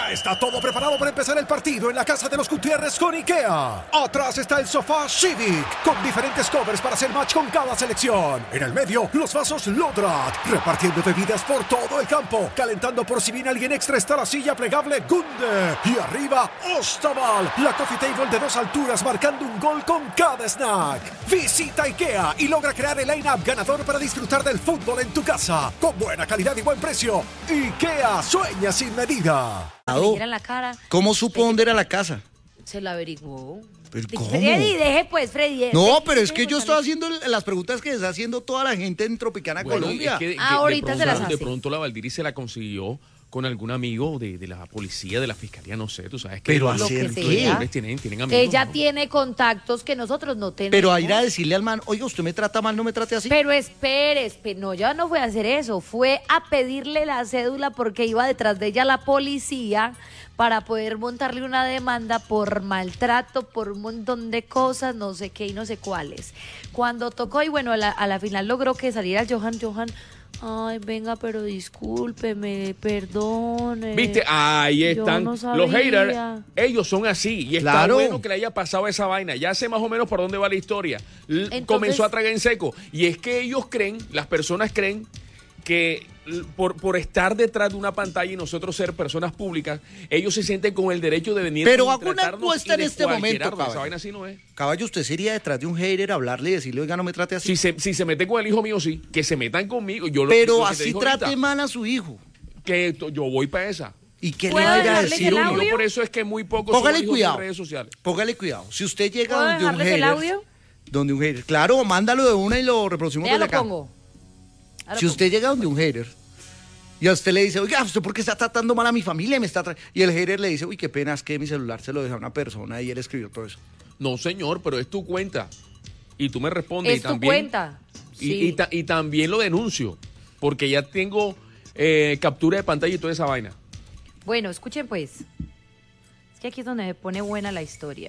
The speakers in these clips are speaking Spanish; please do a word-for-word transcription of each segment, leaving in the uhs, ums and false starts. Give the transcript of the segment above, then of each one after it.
Ya está todo preparado para empezar el partido en la casa de los Gutiérrez con IKEA. Atrás está el sofá Civic, con diferentes covers para hacer match con cada selección. En el medio, los vasos Lodrat, repartiendo bebidas por todo el campo. Calentando por si viene alguien extra está la silla plegable Gunde. Y arriba, Ostaval, la coffee table de dos alturas marcando un gol con cada snack. Visita IKEA y logra crear el line-up ganador para disfrutar del fútbol en tu casa. Con buena calidad y buen precio. IKEA, sueña sin medida. En la cara. ¿Cómo supo dónde era la casa? Se la averiguó. ¿Pero cómo? Freddy, deje pues, Freddy. No, deje, pero es deje que yo contarle. estoy haciendo las preguntas que está haciendo toda la gente en Tropicana, Bueno, Colombia. es que- que Ah, de ahorita pronto- se las hace. De pronto la Valdiri se la consiguió con algún amigo de, de la policía, de la fiscalía, no sé, tú sabes que Pero los Lo que hacer sea. qué. hombres tienen, tienen amigos. Ella ¿no? tiene contactos que nosotros no tenemos. Pero a ir a decirle al man, oiga, usted me trata mal, no me trate así. Pero espere, espere, no, ya no fue a hacer eso, fue a pedirle la cédula porque iba detrás de ella la policía para poder montarle una demanda por maltrato, por un montón de cosas, no sé qué y no sé cuáles. Cuando tocó y bueno, a la, a la final logró que saliera Johan, Johan, ay, venga, pero discúlpeme, perdone. Viste, ahí Yo están no los sabía. haters, ellos son así y está Claro. bueno que le haya pasado esa vaina, ya sé más o menos por dónde va la historia. L- Entonces- comenzó a tragar en seco y es que ellos creen, las personas creen que l- por, por estar detrás de una pantalla y nosotros ser personas públicas, ellos se sienten con el derecho de venir Pero a hago una tratarnos encuesta y en este descualquierar, momento, esa caballo. vaina así no es. Caballo, ¿usted sería detrás de un hater hablarle y decirle, oiga, no me trate así? Si se, si se meten con el hijo mío, sí, que se metan conmigo. Yo lo- Pero lo que te así digo trate ahorita, mal a su hijo. que to- yo voy para esa. ¿Y qué le ¿Puedo vaya a dejarles decir el uno? audio? Yo por eso es que muy pocos Póngale son hijos cuidado. de redes sociales. Póngale cuidado. Si usted llega ¿Puedo donde un dejarles el hater, audio? donde un hater, claro, mándalo de una y lo reproducimos Ya desde lo acá. pongo. Ya lo Si usted llega donde un hater y a usted le dice, oiga, ¿usted por qué está tratando mal a mi familia? Me está tra-". Y el hater le dice, uy, qué pena, es que mi celular se lo dejó a una persona y él escribió todo eso. No, señor, pero es tu cuenta. Y tú me respondes. Es y tu también, cuenta. Y, Sí. y ta- y también lo denuncio. Porque ya tengo eh, captura de pantalla y toda esa vaina. Bueno, escuchen pues. Es que aquí es donde me pone buena la historia.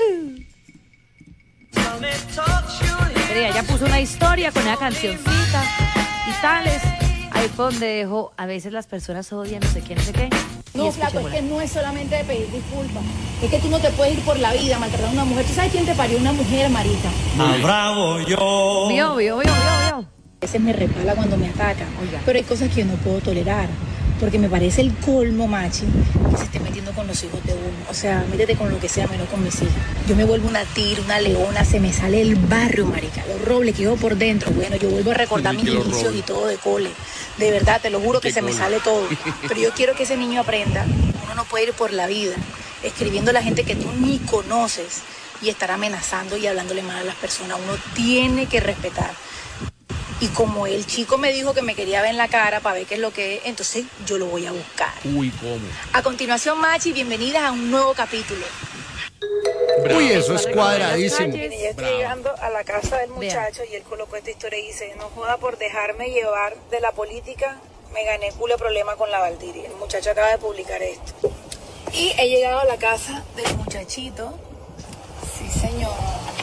Pero ella puso una historia con una cancioncita y tales. Ahí fue donde dejó, a veces las personas odian, no sé qué, no sé qué. Y No, flaco, es escuchémosla. que no es solamente de pedir disculpas. Es que tú no te puedes ir por la vida maltratando a una mujer. ¿Tú sabes quién te parió una mujer, marica? bravo yo. Vio, vio, vio, vio, vio. A veces me repala cuando me atacan. Oiga. Pero hay cosas que yo no puedo tolerar. Porque me parece el colmo, machi, que se esté metiendo con los hijos de uno. O sea, métete con lo que sea, menos con mis hijas. Yo me vuelvo una tigre, una leona, se me sale el barrio, marica. Los robles que yo por dentro. Bueno, yo vuelvo a recordar Sí, mis que los inicios y robles. todo de cole. De verdad, te lo juro que Qué se me cole. sale todo. Pero yo quiero que ese niño aprenda. Uno no puede ir por la vida escribiendo a la gente que tú ni conoces y estar amenazando y hablándole mal a las personas. Uno tiene que respetar. Y como el chico me dijo que me quería ver en la cara para ver qué es lo que es, entonces yo lo voy a buscar. Uy, ¿cómo? A continuación, Machi, bienvenidas a un nuevo capítulo. Bravo. Uy, eso es cuadradísimo. Yo estoy Bravo. llegando a la casa del muchacho y él colocó esta historia y dice, no joda por dejarme llevar de la política, me gané culo de problema con la Valdiri. El muchacho acaba de publicar esto. Y he llegado a la casa del muchachito. Sí, señor.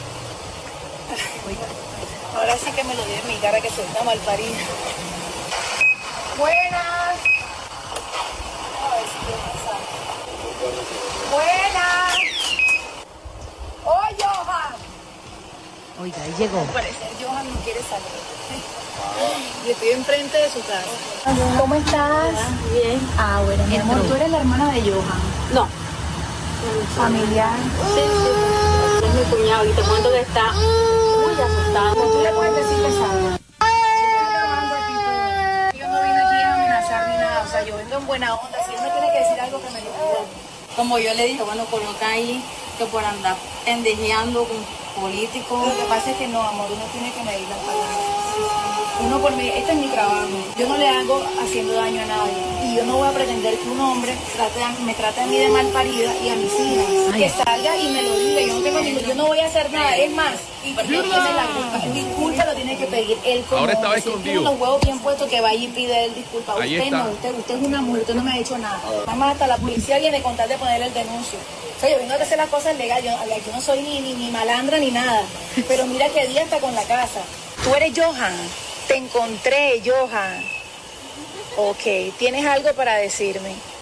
Ahora sí que me lo dio en mi cara que soy una malparida. Buenas. A ver si quiero pasar. Buenas. ¡Oh, Johan! Oiga, ahí llegó. Al parecer Johan no quiere salir. Y estoy enfrente de su casa. ¿Cómo estás? Bien. Ah, bueno, mi amor, tú eres la hermana de Johan. No, Familiar. sí, sí. Es mi cuñado y te cuento que está muy asustado. Tú le puedes decir que salga. Yo no vine aquí a amenazar ni nada. O sea, yo vengo en buena onda. Si él me tiene que decir algo, que me lo diga. Como yo le dije, bueno, coloca ahí que por andar pendejeando con políticos. Lo que pasa es que no, amor, uno tiene que medir las palabras. Uno por mí, este es mi trabajo. Yo no le hago haciendo daño a nadie. Y yo no voy a pretender que un hombre trate a- me trate a mí de mal parida y a mis hijas. Ay. Que salga y me lo diga. Yo no tengo ningún, yo no voy a hacer nada. Es más, y porque él tiene la culpa. Disculpa lo tiene que pedir él como Ahora estaba hombre. Si él escondido. tiene los huevos bien puestos que vaya y pide él disculpa. Ahí Usted está. no, usted, usted es una mujer, usted no me ha hecho nada. Además, hasta la policía viene con tal de ponerle el denuncio. O sea, yo vengo a hacer las cosas legales. Yo, yo no soy ni, ni, ni malandra ni nada. Pero mira qué día está con la casa. Tú eres Johan. Te encontré, Johan. Ok, ¿tienes algo para decirme?